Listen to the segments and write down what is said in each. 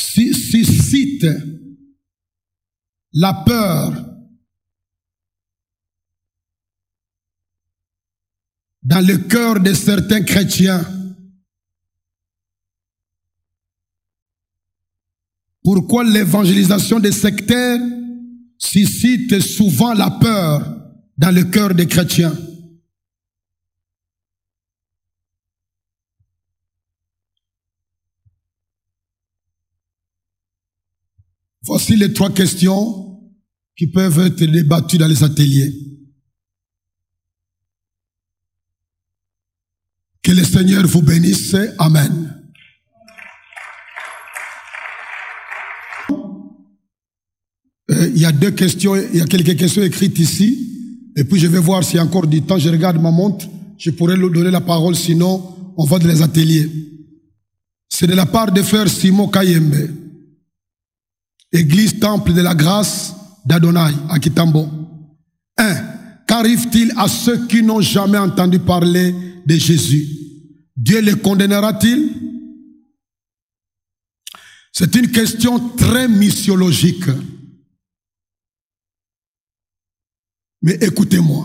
suscite la peur dans le cœur de certains chrétiens. Pourquoi l'évangélisation des sectaires suscite souvent la peur dans le cœur des chrétiens? Voici les 3 questions qui peuvent être débattues dans les ateliers. Que le Seigneur vous bénisse. Amen. Il y a 2 questions, il y a quelques questions écrites ici. Et puis je vais voir s'il y a encore du temps. Je regarde ma montre. Je pourrais lui donner la parole, sinon on va dans les ateliers. C'est de la part de frère Simon Kayembe. Église Temple de la Grâce d'Adonai à Kitambo. 1. Qu'arrive-t-il à ceux qui n'ont jamais entendu parler de Jésus? Dieu les condamnera-t-il? C'est une question très missiologique. Mais écoutez-moi.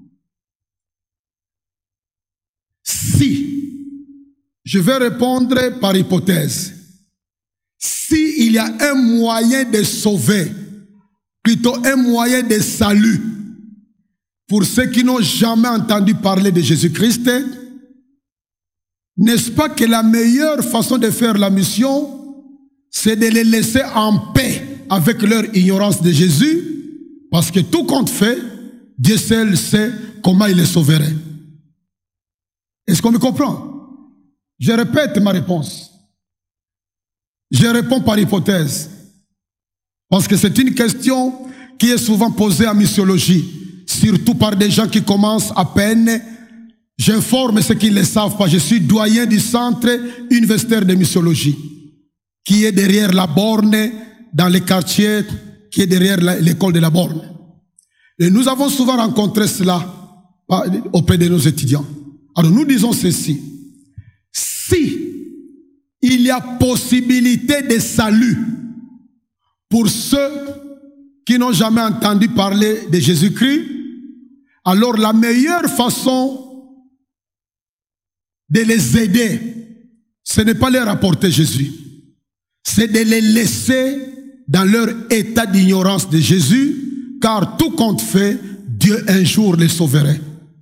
Si, je vais répondre par hypothèse. S'il y a un moyen de sauver, plutôt un moyen de salut, pour ceux qui n'ont jamais entendu parler de Jésus-Christ, n'est-ce pas que la meilleure façon de faire la mission, c'est de les laisser en paix avec leur ignorance de Jésus, parce que tout compte fait, Dieu seul sait comment il les sauverait. Est-ce qu'on me comprend? Je répète ma réponse. Je réponds par hypothèse. Parce que c'est une question qui est souvent posée en missiologie, surtout par des gens qui commencent à peine. J'informe ceux qui ne le savent pas. Je suis doyen du centre universitaire de missiologie, qui est derrière la borne, dans les quartiers, qui est derrière l'école de la borne. Et nous avons souvent rencontré cela auprès de nos étudiants. Alors nous disons ceci. Si il y a possibilité de salut pour ceux qui n'ont jamais entendu parler de Jésus-Christ, alors la meilleure façon de les aider, ce n'est pas leur apporter Jésus, c'est de les laisser dans leur état d'ignorance de Jésus, car tout compte fait, Dieu un jour les sauverait.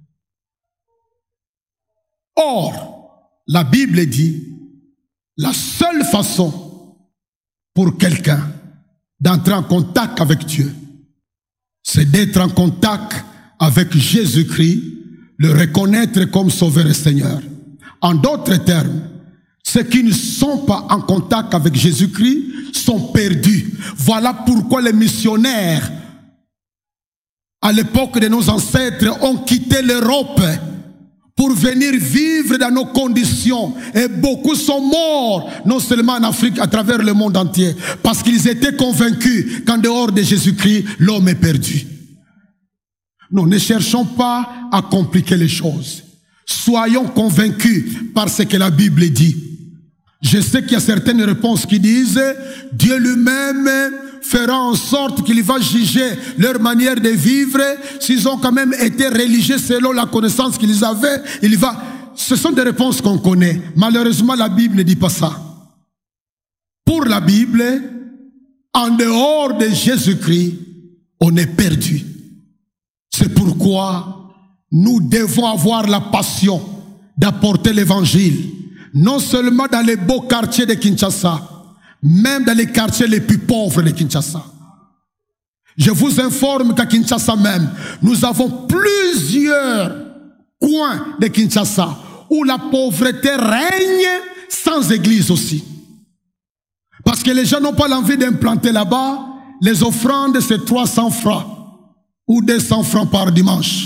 Or, la Bible dit, la seule façon pour quelqu'un d'entrer en contact avec Dieu, c'est d'être en contact avec Jésus-Christ, le reconnaître comme Sauveur et Seigneur. En d'autres termes, ceux qui ne sont pas en contact avec Jésus-Christ sont perdus. Voilà pourquoi les missionnaires, à l'époque de nos ancêtres, ont quitté l'Europe pour venir vivre dans nos conditions. Et beaucoup sont morts, non seulement en Afrique, à travers le monde entier, parce qu'ils étaient convaincus qu'en dehors de Jésus-Christ, l'homme est perdu. Non, ne cherchons pas à compliquer les choses. Soyons convaincus par ce que la Bible dit. Je sais qu'il y a certaines réponses qui disent Dieu lui-même fera en sorte qu'il va juger leur manière de vivre. S'ils ont quand même été religieux selon la connaissance qu'ils avaient, il va... Ce sont des réponses qu'on connaît. Malheureusement, la Bible ne dit pas ça. Pour la Bible, en dehors de Jésus-Christ, on est perdu. C'est pourquoi nous devons avoir la passion d'apporter l'évangile, non seulement dans les beaux quartiers de Kinshasa, même dans les quartiers les plus pauvres de Kinshasa. Je vous informe qu'à Kinshasa même, nous avons plusieurs coins de Kinshasa où la pauvreté règne, sans église aussi. Parce que les gens n'ont pas l'envie d'implanter là-bas. Les offrandes, c'est 300 francs ou 200 francs par dimanche.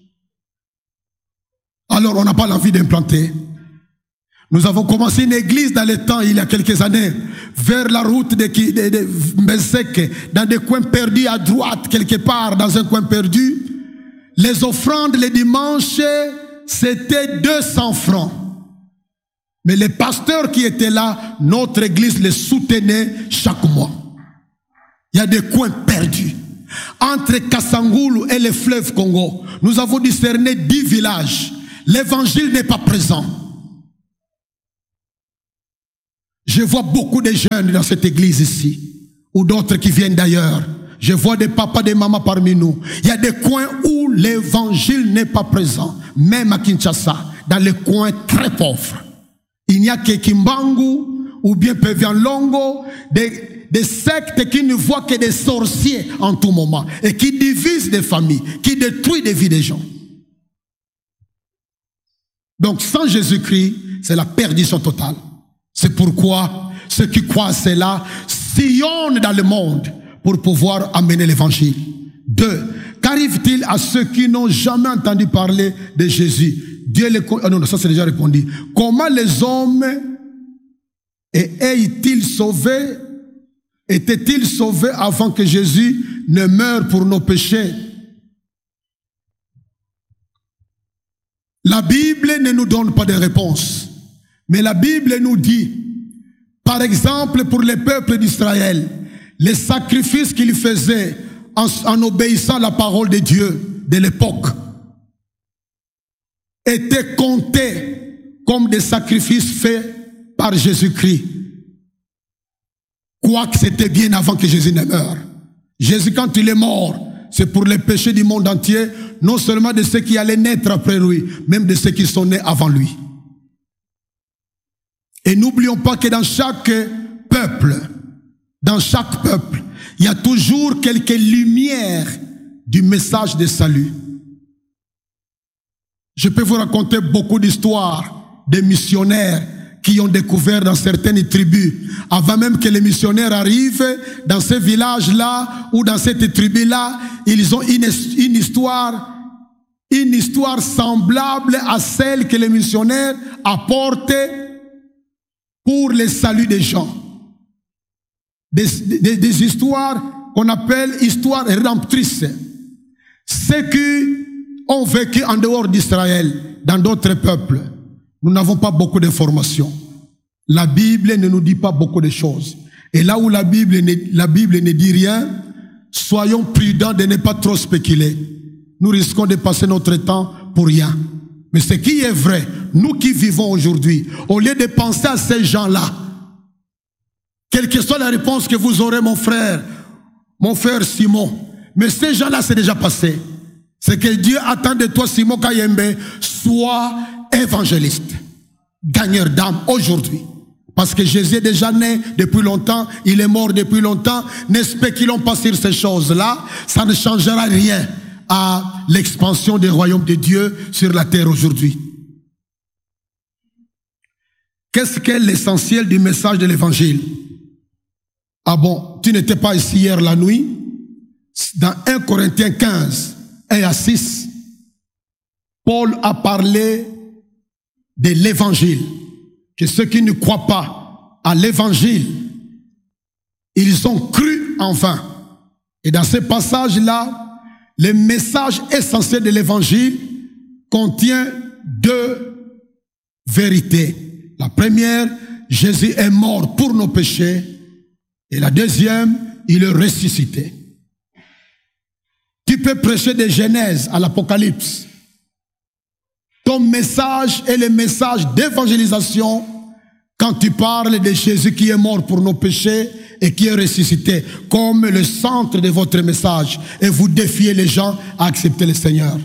Alors on n'a pas l'envie d'implanter. Nous avons commencé une église dans les temps, il y a quelques années, vers la route de Mbezeke, dans des coins perdus à droite, quelque part, dans un coin perdu. Les offrandes les dimanches, c'était 200 francs. Mais les pasteurs qui étaient là, notre église les soutenait chaque mois. Il y a des coins perdus. Entre Kassangoulou et le fleuve Congo, nous avons discerné 10 villages. L'évangile n'est pas présent. Je vois beaucoup de jeunes dans cette église ici, ou d'autres qui viennent d'ailleurs. Je vois des papas, des mamans parmi nous. Il y a des coins où l'évangile n'est pas présent. Même à Kinshasa, dans les coins très pauvres. Il n'y a que Kimbangu ou bien Pevian-Longo, des sectes qui ne voient que des sorciers en tout moment et qui divisent des familles, qui détruisent des vies des gens. Donc sans Jésus-Christ, c'est la perdition totale. C'est pourquoi ceux qui croient à cela sillonnent dans le monde pour pouvoir amener l'évangile. 2. Qu'arrive-t-il à ceux qui n'ont jamais entendu parler de Jésus? Dieu les connaît. Non, ça c'est déjà répondu. Comment les hommes étaient-ils sauvés avant que Jésus ne meure pour nos péchés? La Bible ne nous donne pas de réponse. Mais la Bible nous dit, par exemple pour les peuples d'Israël, les sacrifices qu'ils faisaient en obéissant à la parole de Dieu de l'époque étaient comptés comme des sacrifices faits par Jésus-Christ. Quoique c'était bien avant que Jésus ne meure. Jésus, quand il est mort, c'est pour les péchés du monde entier, non seulement de ceux qui allaient naître après lui, même de ceux qui sont nés avant lui. Et n'oublions pas que dans chaque peuple, il y a toujours quelques lumières du message de salut. Je peux vous raconter beaucoup d'histoires de missionnaires qui ont découvert dans certaines tribus, avant même que les missionnaires arrivent dans ces villages-là ou dans cette tribu-là, ils ont une histoire semblable à celle que les missionnaires apportent pour le salut des gens. Des histoires qu'on appelle histoires rédemptrices. Ceux qui ont vécu en dehors d'Israël, dans d'autres peuples, nous n'avons pas beaucoup d'informations. La Bible ne nous dit pas beaucoup de choses. Et là où la Bible ne dit rien, soyons prudents de ne pas trop spéculer. Nous risquons de passer notre temps pour rien. Mais ce qui est vrai, nous qui vivons aujourd'hui, au lieu de penser à ces gens-là, quelle que soit la réponse que vous aurez, mon frère Simon, mais ces gens-là, c'est déjà passé. C'est que Dieu attend de toi, Simon Kayembe, sois évangéliste, gagneur d'âme aujourd'hui. Parce que Jésus est déjà né depuis longtemps, il est mort depuis longtemps. Ne spéculons pas sur ces choses-là, ça ne changera rien à l'expansion des royaumes de Dieu sur la terre aujourd'hui. Qu'est-ce qu'est l'essentiel du message de l'évangile? Ah bon, tu n'étais pas ici hier la nuit? Dans 1 Corinthiens 15, 1 à 6, Paul a parlé de l'évangile. Que ceux qui ne croient pas à l'évangile, ils ont cru en vain. Et dans ce passage-là, le message essentiel de l'évangile contient 2 vérités. La première, Jésus est mort pour nos péchés. Et la deuxième, il est ressuscité. Tu peux prêcher de Genèse à l'Apocalypse. Ton message est le message d'évangélisation quand tu parles de Jésus qui est mort pour nos péchés et qui est ressuscité comme le centre de votre message. Et vous défiez les gens à accepter le Seigneur.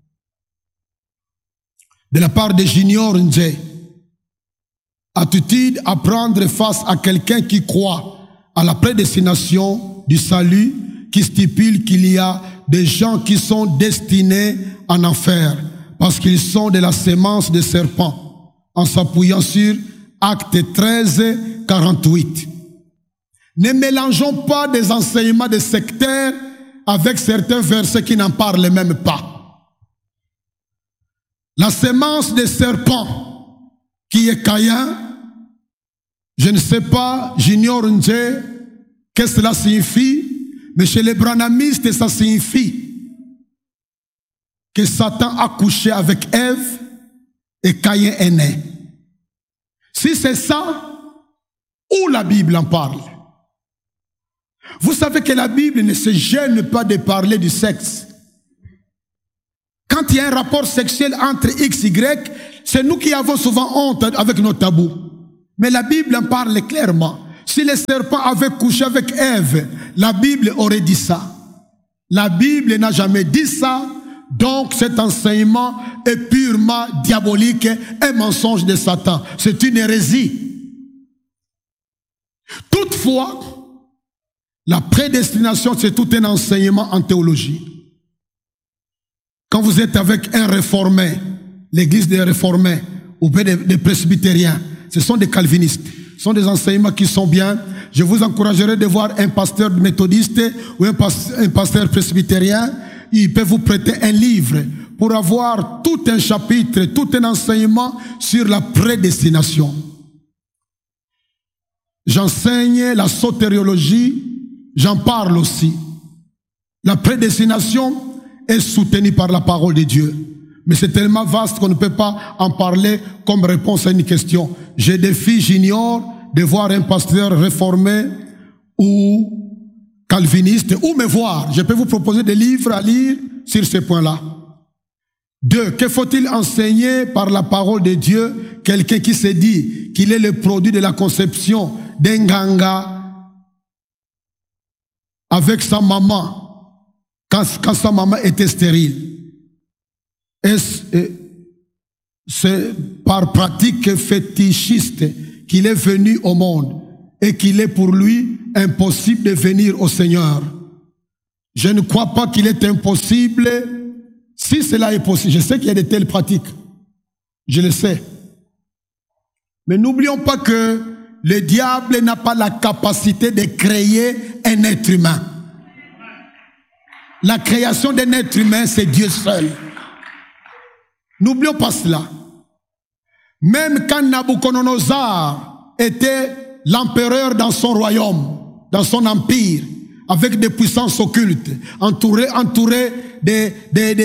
De la part de Junior Ndje, attitude à prendre face à quelqu'un qui croit à la prédestination du salut qui stipule qu'il y a des gens qui sont destinés en enfer parce qu'ils sont de la sémence des serpents, en s'appuyant sur Acte 13, 48. Ne mélangeons pas des enseignements des sectaires avec certains versets qui n'en parlent même pas. La sémence des serpents, qui est Caïn, je ne sais pas, j'ignore Ndje, qu'est-ce que cela signifie, mais chez les branhamistes, ça signifie que Satan a couché avec Ève et Caïn est né. Si c'est ça, où la Bible en parle? Vous savez que la Bible ne se gêne pas de parler du sexe. Quand il y a un rapport sexuel entre X, Y, c'est nous qui avons souvent honte avec nos tabous. Mais la Bible en parle clairement. Si le serpent avait couché avec Ève, la Bible aurait dit ça. La Bible n'a jamais dit ça. Donc cet enseignement est purement diabolique, un mensonge de Satan. C'est une hérésie. Toutefois, la prédestination, c'est tout un enseignement en théologie. Quand vous êtes avec un réformé, l'église des réformés, ou bien des presbytériens, ce sont des calvinistes. Ce sont des enseignements qui sont bien. Je vous encouragerai de voir un pasteur méthodiste ou un pasteur presbytérien. Il peut vous prêter un livre pour avoir tout un chapitre, tout un enseignement sur la prédestination. J'enseigne la sotériologie, j'en parle aussi. La prédestination est soutenue par la parole de Dieu. Mais c'est tellement vaste qu'on ne peut pas en parler comme réponse à une question. Je défie, j'ignore de voir un pasteur réformé ou calviniste ou me voir. Je peux vous proposer des livres à lire sur ce point-là. 2. Que faut-il enseigner par la parole de Dieu? Quelqu'un qui se dit qu'il est le produit de la conception d'un ganga avec sa maman quand sa maman était stérile. C'est par pratique fétichiste qu'il est venu au monde et qu'il est pour lui impossible de venir au Seigneur. Je ne crois pas qu'il est impossible. Si cela est possible, je sais qu'il y a de telles pratiques. Je le sais. Mais n'oublions pas que le diable n'a pas la capacité de créer un être humain. La création d'un être humain, c'est Dieu seul. N'oublions pas cela. Même quand Nabuchodonosor était l'empereur dans son royaume, dans son empire, avec des puissances occultes, entouré des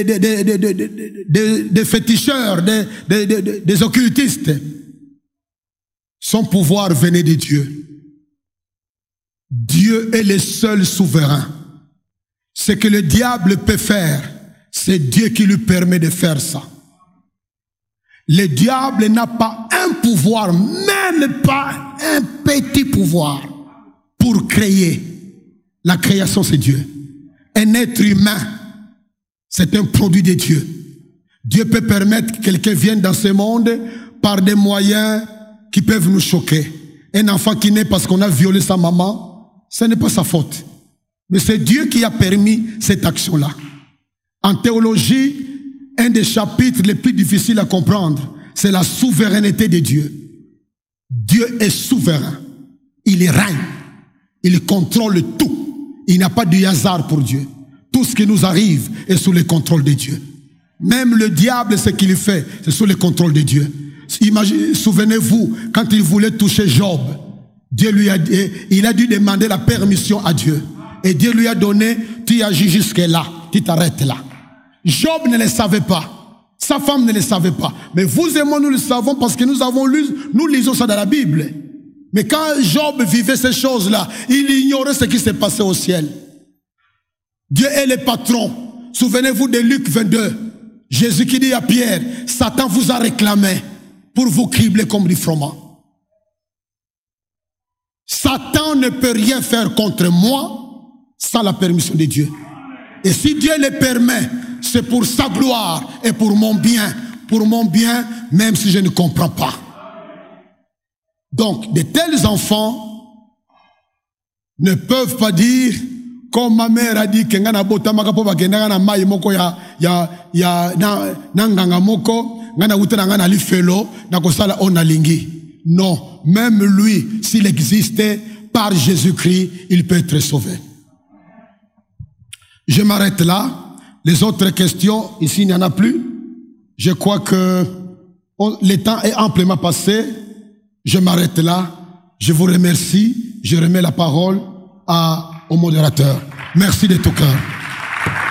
féticheurs, des occultistes, son pouvoir venait de Dieu. Dieu est le seul souverain. Ce que le diable peut faire, c'est Dieu qui lui permet de faire ça. Le diable n'a pas un pouvoir, même pas un petit pouvoir, pour créer. La création, c'est Dieu. Un être humain, c'est un produit de Dieu. Dieu peut permettre que quelqu'un vienne dans ce monde par des moyens qui peuvent nous choquer. Un enfant qui naît parce qu'on a violé sa maman, ce n'est pas sa faute. Mais c'est Dieu qui a permis cette action-là. En théologie, un des chapitres les plus difficiles à comprendre, c'est la souveraineté de Dieu. Dieu est souverain. Il règne. Il contrôle tout. Il n'y a pas de hasard pour Dieu. Tout ce qui nous arrive est sous le contrôle de Dieu. Même le diable, ce qu'il fait, c'est sous le contrôle de Dieu. Souvenez-vous, quand il voulait toucher Job, il a dû demander la permission à Dieu. Et Dieu lui a donné, tu agis jusque là, tu t'arrêtes là. Job ne le savait pas. Sa femme ne le savait pas. Mais vous et moi, nous le savons parce que nous lisons ça dans la Bible. Mais quand Job vivait ces choses-là, il ignorait ce qui s'est passé au ciel. Dieu est le patron. Souvenez-vous de Luc 22. Jésus qui dit à Pierre, Satan vous a réclamé pour vous cribler comme du froment. Satan ne peut rien faire contre moi sans la permission de Dieu. Et si Dieu le permet, c'est pour sa gloire et pour mon bien, même si je ne comprends pas. Donc, de tels enfants ne peuvent pas dire, comme ma mère a dit, que ngana botamaka po bakenda na mai moko ya nanganga moko, ngana utana ngana lifelo, na kosala onalingi. Non, même lui, s'il existait, par Jésus-Christ, il peut être sauvé. Je m'arrête là. Les autres questions, ici, il n'y en a plus. Je crois que le temps est amplement passé. Je m'arrête là. Je vous remercie. Je remets la parole au modérateur. Merci de tout cœur.